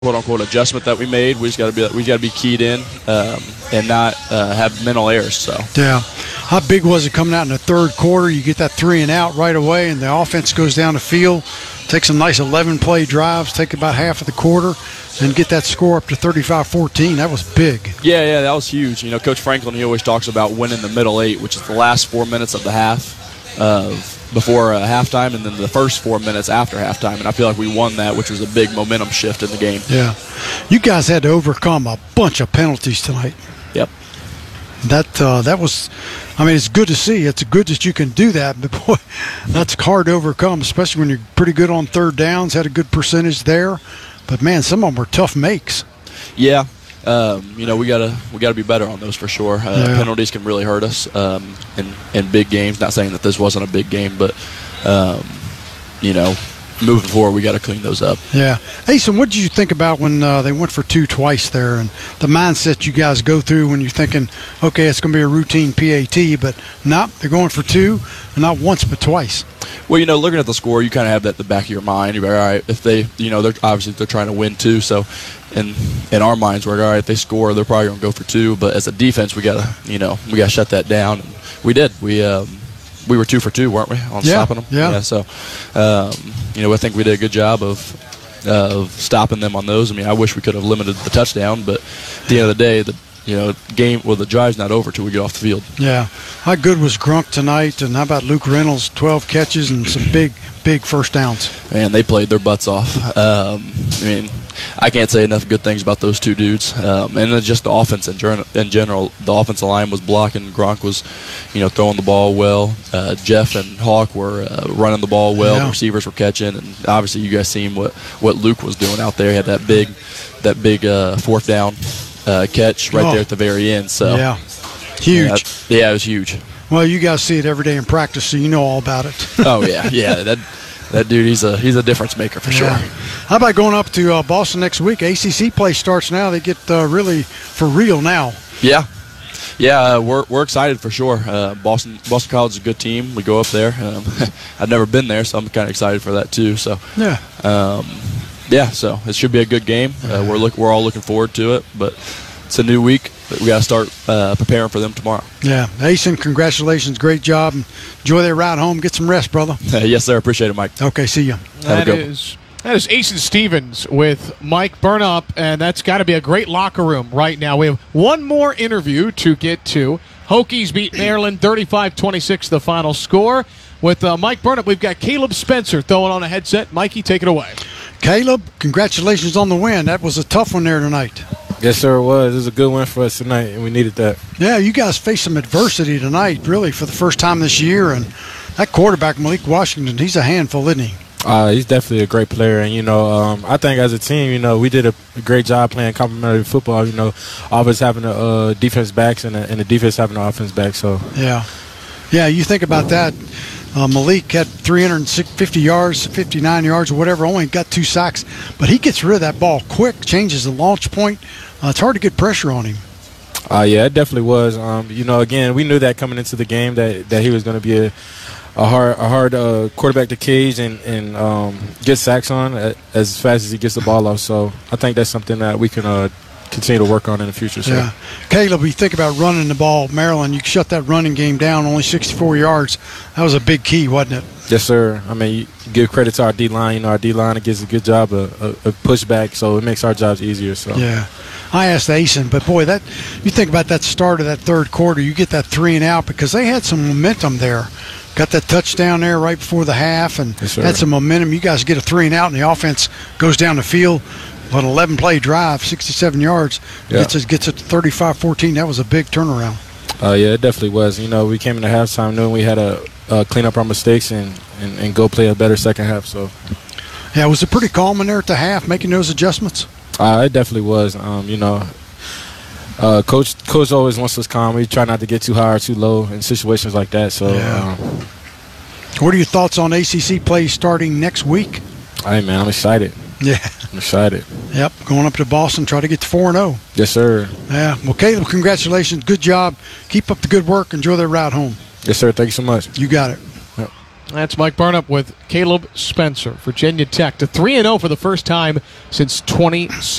quote unquote adjustment that we made. We got to be keyed in and not have mental errors. So yeah, how big was it coming out in the third quarter? You get that 3 and out right away, and the offense goes down the field, take some nice 11-play drives, take about half of the quarter, and get that score up to 35-14. That was big. Yeah, that was huge. You know, Coach Franklin, he always talks about winning the middle 8, which is the last 4 minutes of the half before halftime, and then the first 4 minutes after halftime. And I feel like we won that, which was a big momentum shift in the game. Yeah, you guys had to overcome a bunch of penalties tonight. Yep. That was, I mean, it's good to see. It's good that you can do that, but boy, that's hard to overcome, especially when you're pretty good on third downs, had a good percentage there. But man, some of them were tough makes. Yeah, you know, we gotta be better on those for sure. Penalties can really hurt us in big games. Not saying that this wasn't a big game, but you know, moving forward, we got to clean those up. Yeah. Asen, what did you think about when they went for 2 twice there, and the mindset you guys go through when you're thinking, okay, it's going to be a routine PAT, but they're going for 2, and not once but twice. Well, you know, looking at the score, you kind of have that at the back of your mind. You're like, all right, if they, you know, they're trying to win too. So, in our minds, we're like, all right, if they score, they're probably going to go for 2. But as a defense, we gotta shut that down. And we did. We were 2 for 2, weren't we, on stopping them? Yeah. So, you know, I think we did a good job of stopping them on those. I mean, I wish we could have limited the touchdown, but at the end of the day, the drive's not over till we get off the field. Yeah. How good was Grunk tonight, and how about Luke Reynolds, 12 catches and some big first downs? Man, they played their butts off. I mean, I can't say enough good things about those 2 dudes. And then just the offense in general. The offensive line was blocking. Gronk was, you know, throwing the ball well. Jeff and Hawk were running the ball well. Yeah. The receivers were catching. And obviously you guys seen what Luke was doing out there. He had that big fourth down catch right there at the very end. So yeah, huge. Yeah, it was huge. Well, you guys see it every day in practice, so you know all about it. Oh yeah. That dude, he's a difference maker for sure. How about going up to Boston next week? ACC play starts now. They get really for real now. Yeah, we're excited for sure. Boston College is a good team. We go up there. I've never been there, so I'm kind of excited for that too. So so it should be a good game. We're all looking forward to it. But it's a new week. We got to start preparing for them tomorrow. Yeah, Asen, congratulations, great job. Enjoy their ride home. Get some rest, brother. Yes, sir. Appreciate it, Mike. Okay, see you. Have a good one. That is Asen Stevens with Mike Burnup, and that's got to be a great locker room right now. We have one more interview to get to. Hokies beat Maryland 35-26, the final score. With Mike Burnup, we've got Caleb Spencer throwing on a headset. Mikey, take it away. Caleb, congratulations on the win. That was a tough one there tonight. Yes, sir, it was. It was a good win for us tonight, and we needed that. Yeah, you guys faced some adversity tonight, really, for the first time this year. And that quarterback, Malik Washington, he's a handful, isn't he? He's definitely a great player. And, I think as a team, we did a great job playing complementary football, always having a defense backs and the defense having an offense back. So Yeah, you think about that. Malik had 350 yards, 59 yards, or whatever, only got 2 sacks. But he gets rid of that ball quick, changes the launch point. It's hard to get pressure on him. Yeah, it definitely was. Again, we knew that coming into the game that he was going to be a hard quarterback to cage and get sacks on as fast as he gets the ball off. So I think that's something that we can continue to work on in the future. So. Yeah. Caleb, you think about running the ball, Maryland, you shut that running game down, only 64 yards. That was a big key, wasn't it? Yes, sir. I mean, you give credit to our D-line. Our D-line gets a good job of pushback, so it makes our jobs easier. So. Yeah. I asked Asen, but boy, you think about that start of that third quarter, you get that 3 and out because they had some momentum there. Got that touchdown there right before the half and had some momentum. You guys get a 3 and out, and the offense goes down the field. An 11-play drive, 67 yards, gets it to 35-14. That was a big turnaround. Yeah, it definitely was. We came into halftime knowing we had to clean up our mistakes and go play a better second half. So, yeah, was it pretty calm in there at the half, making those adjustments? It definitely was. Coach always wants us calm. We try not to get too high or too low in situations like that. So, what are your thoughts on ACC play starting next week? Hey, man, I'm excited. Yeah. I'm excited. Yep, going up to Boston, try to get to 4-0. Yes, sir. Yeah. Well, Caleb, congratulations. Good job. Keep up the good work. Enjoy their ride home. Yes, sir. Thank you so much. You got it. That's Mike Burnop with Caleb Spencer, Virginia Tech, to 3-0 for the first time since 2016.